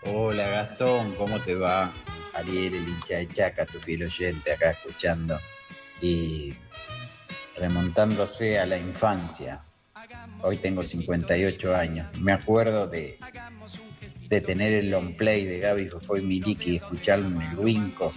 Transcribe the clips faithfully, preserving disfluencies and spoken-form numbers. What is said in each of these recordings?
Hola Gastón, ¿cómo te va? Ariel, el hincha de Chaca, tu fiel oyente, acá escuchando y remontándose a la infancia. Hoy tengo cincuenta y ocho años. Me acuerdo de, de tener el long play de Gaby Fofó y Miliki y escucharlo en el Winco.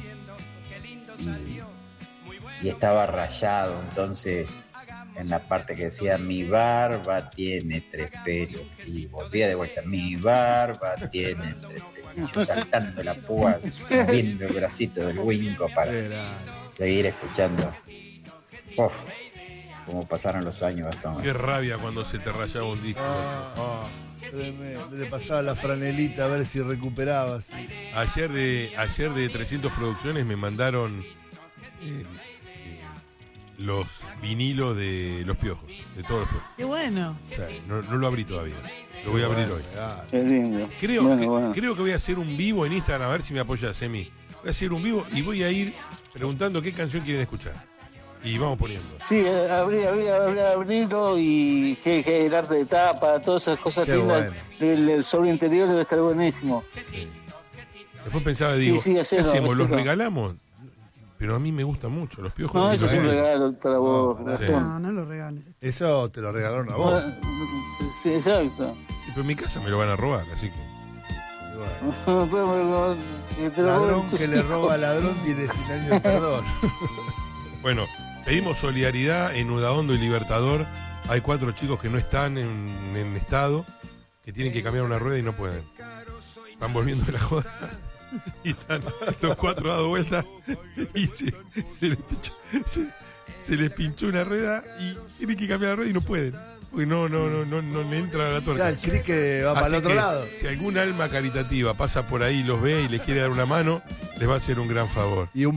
Y, y estaba rayado, entonces en la parte que decía mi barba tiene tres pelos y volvía de vuelta, mi barba tiene tres pelos, y yo saltando la púa, moviendo el bracito del Winco para seguir escuchando. Uf, cómo pasaron los años, Gastón. Qué rabia cuando se te rayaba un disco. Ah, ah, tremendo. Le pasaba la franelita a ver si recuperabas. Ayer de ayer de trescientas Producciones me mandaron eh, eh, los vinilos de Los Piojos, de todos los Piojos. Qué bueno. O sea, no, no lo abrí todavía. Lo voy a abrir hoy. Qué lindo. Creo, bueno, que, bueno. creo que voy a hacer un vivo en Instagram, a ver si me apoyas, Emi. Voy a hacer un vivo y voy a ir preguntando qué canción quieren escuchar. Y vamos poniendo. Sí, abrí, abrí, abrí, abrirlo y que, que el arte de tapa, todas esas cosas Qué lindas. bueno. El, el sobre interior debe estar buenísimo. Sí. Después pensaba, digo, Sí, sí, hacelo, ¿qué hacemos? ¿Los hacelo. regalamos? regalamos? Pero a mí me gustan mucho los Piojos. No, y eso los es un vinilos. regalo para vos, pará. Gastón. No, no lo regales. Eso te lo regalaron a vos. Sí, exacto. Sí, pero en mi casa me lo van a robar, así que... Y bueno. Pero, que te lo Ladrón roben tus que le hijos. roba a ladrón tiene cien años de perdón. Bueno, pedimos solidaridad en Udaondo y Libertador. Hay cuatro chicos que no están en, en estado, que tienen que cambiar una rueda y no pueden. Están volviendo de la joda y están los cuatro dando vueltas y se, se, les pinchó, se, se les pinchó una rueda y tienen que cambiar la rueda y no pueden. Porque no, no, no, no, no le entra la Ya, tuerca. el crique va para Así el otro que, lado. si algún alma caritativa pasa por ahí, los ve y les quiere dar una mano, les va a hacer un gran favor. Y un